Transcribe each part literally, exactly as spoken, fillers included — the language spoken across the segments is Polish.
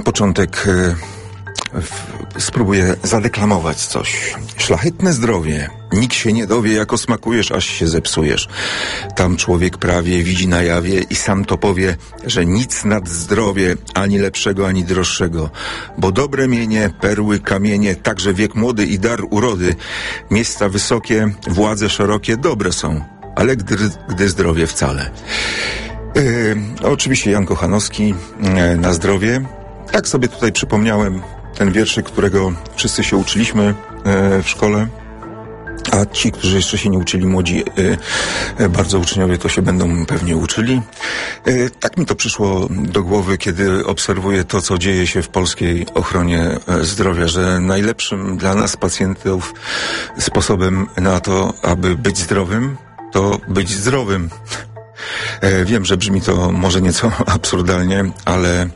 początek y, w, spróbuję zadeklamować coś. Szlachetne zdrowie. Nikt się nie dowie, jako smakujesz, aż się zepsujesz. Tam człowiek prawie widzi na jawie i sam to powie, że nic nad zdrowie, ani lepszego, ani droższego. Bo dobre mienie, perły, kamienie, także wiek młody i dar urody, miejsca wysokie, władze szerokie, dobre są, ale gdy, gdy zdrowie wcale. Yy, oczywiście Jan Kochanowski, yy, na zdrowie. Tak sobie tutaj przypomniałem ten wierszyk, którego wszyscy się uczyliśmy yy, w szkole. A ci, którzy jeszcze się nie uczyli, młodzi, y, bardzo uczniowie, to się będą pewnie uczyli. Y, tak mi to przyszło do głowy, kiedy obserwuję to, co dzieje się w polskiej ochronie zdrowia, że najlepszym dla nas, pacjentów, sposobem na to, aby być zdrowym, to być zdrowym. Y, wiem, że brzmi to może nieco absurdalnie, ale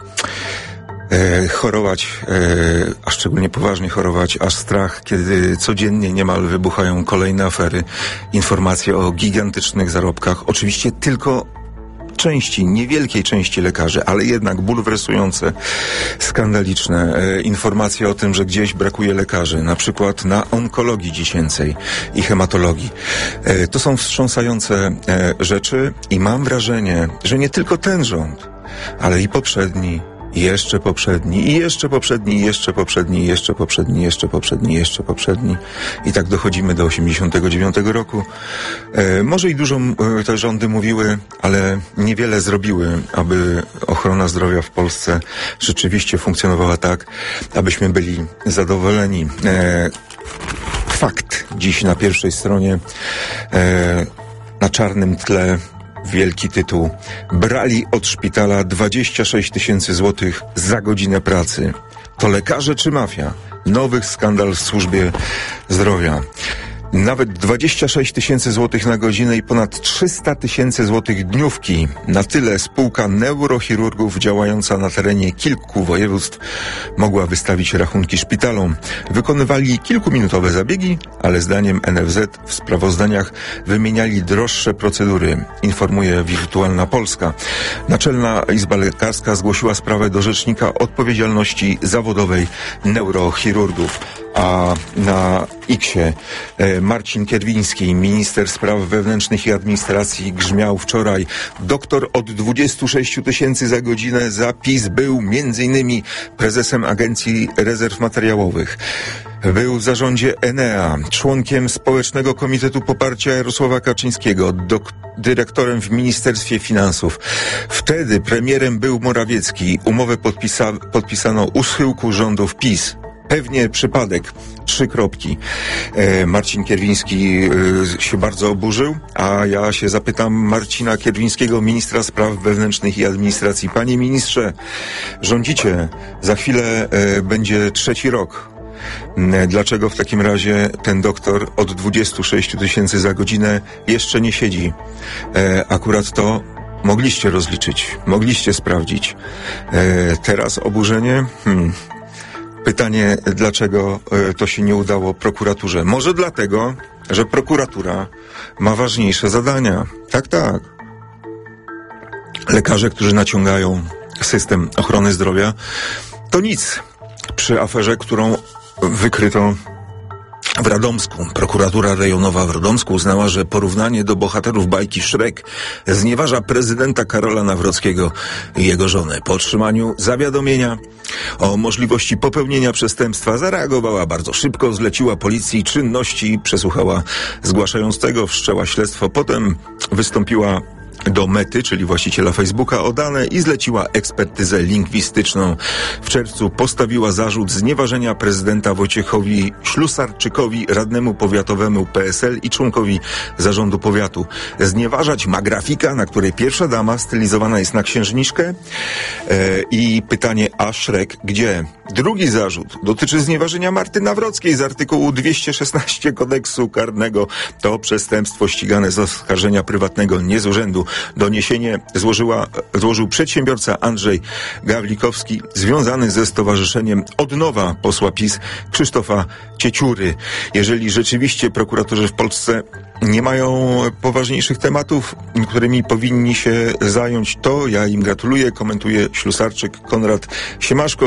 E, chorować, e, a szczególnie poważnie chorować, aż strach, kiedy codziennie niemal wybuchają kolejne afery, informacje o gigantycznych zarobkach, oczywiście tylko części, niewielkiej części lekarzy, ale jednak bulwersujące, skandaliczne e, informacje o tym, że gdzieś brakuje lekarzy, na przykład na onkologii dziecięcej i hematologii. E, to są wstrząsające e, rzeczy i mam wrażenie, że nie tylko ten rząd, ale i poprzedni, I jeszcze poprzedni, i jeszcze poprzedni, i jeszcze poprzedni, i jeszcze poprzedni, jeszcze poprzedni, jeszcze poprzedni. I tak dochodzimy do osiemdziesiątego dziewiątego roku. E, może i dużo e, te rządy mówiły, ale niewiele zrobiły, aby ochrona zdrowia w Polsce rzeczywiście funkcjonowała tak, abyśmy byli zadowoleni. E, fakt dziś na pierwszej stronie, e, na czarnym tle, wielki tytuł. Brali od szpitala dwadzieścia sześć tysięcy złotych za godzinę pracy. To lekarze czy mafia? Nowy skandal w służbie zdrowia. Nawet dwadzieścia sześć tysięcy złotych na godzinę i ponad trzysta tysięcy złotych dniówki. Na tyle spółka neurochirurgów działająca na terenie kilku województw mogła wystawić rachunki szpitalom. Wykonywali kilkuminutowe zabiegi, ale zdaniem N F Z w sprawozdaniach wymieniali droższe procedury, informuje Wirtualna Polska. Naczelna Izba Lekarska zgłosiła sprawę do Rzecznika Odpowiedzialności Zawodowej Neurochirurgów. A na X-ie Marcin Kierwiński, minister spraw wewnętrznych i administracji, grzmiał wczoraj: doktor od dwudziestu sześciu tysięcy za godzinę za PiS był między innymi prezesem Agencji Rezerw Materiałowych. Był w zarządzie Enea, członkiem Społecznego Komitetu Poparcia Jarosława Kaczyńskiego, dok- dyrektorem w Ministerstwie Finansów. Wtedy premierem był Morawiecki. Umowę podpisa- podpisano u schyłku rządów PiS. Pewnie przypadek. Trzy kropki. E, Marcin Kierwiński e, się bardzo oburzył, a ja się zapytam Marcina Kierwińskiego, ministra spraw wewnętrznych i administracji. Panie ministrze, rządzicie. Za chwilę e, będzie trzeci rok. E, dlaczego w takim razie ten doktor od dwudziestu sześciu tysięcy za godzinę jeszcze nie siedzi? E, akurat to mogliście rozliczyć. Mogliście sprawdzić. E, teraz oburzenie? Hmm. Pytanie, dlaczego y, to się nie udało prokuraturze? Może dlatego, że prokuratura ma ważniejsze zadania. Tak, tak. Lekarze, którzy naciągają system ochrony zdrowia, to nic przy aferze, którą wykryto w Radomsku. Prokuratura rejonowa w Radomsku uznała, że porównanie do bohaterów bajki Shrek znieważa prezydenta Karola Nawrockiego i jego żonę. Po otrzymaniu zawiadomienia o możliwości popełnienia przestępstwa zareagowała bardzo szybko, zleciła policji czynności, przesłuchała zgłaszającego, wszczęła śledztwo, potem wystąpiła do Mety, czyli właściciela Facebooka, o dane i zleciła ekspertyzę lingwistyczną. W czerwcu postawiła zarzut znieważenia prezydenta Wojciechowi Ślusarczykowi, radnemu powiatowemu P S L i członkowi zarządu powiatu. Znieważać ma grafika, na której pierwsza dama stylizowana jest na księżniczkę. E, I pytanie, a Szrek gdzie? Drugi zarzut dotyczy znieważenia Marty Nawrockiej z artykułu dwieście szesnaście kodeksu karnego. To przestępstwo ścigane z oskarżenia prywatnego, nie z urzędu. Doniesienie złożyła, złożył przedsiębiorca Andrzej Gawlikowski, związany ze stowarzyszeniem Odnowa posła PiS Krzysztofa Cieciury. Jeżeli rzeczywiście prokuratorzy w Polsce nie mają poważniejszych tematów, którymi powinni się zająć, to ja im gratuluję. Komentuje ślusarczyk Konrad Siemaszko.